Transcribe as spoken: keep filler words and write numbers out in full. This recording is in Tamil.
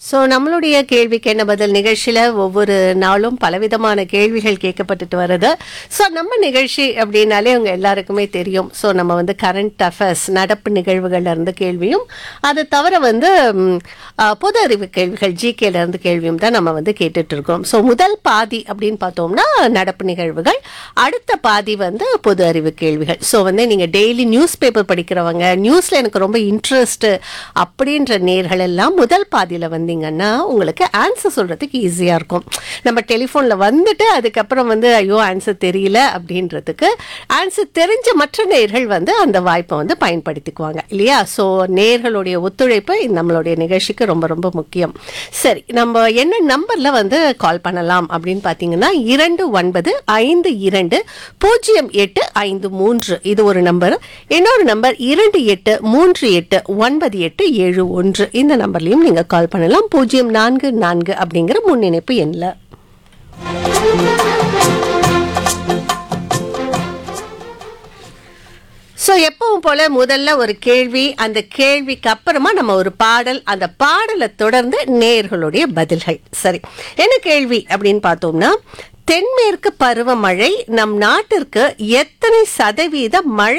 ஸோ நம்மளுடைய கேள்விக்கு என்ன பதில் நிகழ்ச்சியில் ஒவ்வொரு நாளும் பலவிதமான கேள்விகள் கேட்கப்பட்டுட்டு வருது. ஸோ நம்ம நிகழ்ச்சி அப்படின்னாலே அவங்க எல்லாருக்குமே தெரியும். ஸோ நம்ம வந்து கரண்ட் அஃபேர்ஸ் நடப்பு நிகழ்வுகள்ல இருந்து கேள்வியும், அதை தவிர வந்து ம், ஆ, பொது அறிவு கேள்விகள் ஜிகேல இருந்து கேள்வியும் தான் நம்ம வந்து கேட்டுட்டு இருக்கோம். ஸோ முதல் பாதி அப்படின்னு பார்த்தோம்னா நடப்பு நிகழ்வுகள், அடுத்த பாதி வந்து பொது அறிவு கேள்விகள். ஸோ வந்து நீங்கள் டெய்லி நியூஸ் பேப்பர் படிக்கிறவங்க, நியூஸில் எனக்கு ரொம்ப இன்ட்ரெஸ்ட் அப்படின்ற நேர்கள் எல்லாம் முதல் பாதியில் வந்தீங்கன்னா உங்களுக்கு ஆன்சர் சொல்கிறதுக்கு ஈஸியாக இருக்கும். நம்ம டெலிஃபோனில் வந்துட்டு அதுக்கப்புறம் வந்து ஐயோ ஆன்சர் தெரியல அப்படின்றதுக்கு ஆன்சர் தெரிஞ்ச மற்ற நேர்கள் வந்து அந்த வாய்ப்பை வந்து பயன்படுத்திக்குவாங்க இல்லையா? ஸோ நேர்களுடைய ஒத்துழைப்பு நம்மளுடைய நிகழ்ச்சிக்கு ரொம்ப ரொம்ப முக்கியம். சரி, நம்ம என்ன நம்பரில் வந்து கால் பண்ணலாம் அப்படின்னு பார்த்தீங்கன்னா இரண்டு ஒன்பது ஐந்து இரண்டு பூஜ்ஜியம் எட்டு ஐந்து மூன்று இது ஒரு நம்பர். இன்னொரு நம்பர் இரண்டு எட்டு மூன்று எட்டு ஒன்பது எட்டு ஏழு ஒன்று. இந்த நம்பர்லையும் நீங்கள் கால் பண்ணலாம். பூஜ்ஜியம் நான்கு நான்கு அப்படிங்கிற முன்னிணைப்பு எண்ணில். ஸோ எப்பவும் போல முதல்ல ஒரு கேள்வி, அந்த கேள்விக்கு அப்புறமா நம்ம ஒரு பாடல், அந்த பாடலை தொடர்ந்து நேயர்களுடைய பதில்கள். சரி, என்ன கேள்வி அப்படின்னு பார்த்தோம்னா, தென்மேற்கு பருவமழை நம் நாட்டிற்கு எத்தனை சதவீத மழை